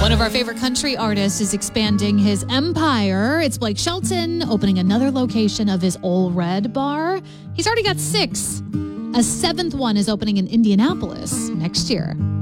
One of our favorite country artists is expanding his empire. It's Blake Shelton opening another location of his Ole Red bar. He's already got 6. A 7th one is opening in Indianapolis next year.